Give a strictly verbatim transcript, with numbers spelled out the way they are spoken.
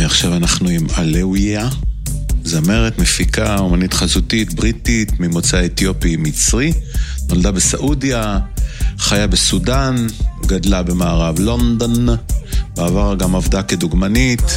עכשיו אנחנו עם אלאוויה, זמרת, מפיקה, אומנית חזותית, בריטית, ממוצא אתיופי מצרי, נולדה בסעודיה, חיה בסודן, גדלה במערב לונדון, בעבר גם עבדה כדוגמנית,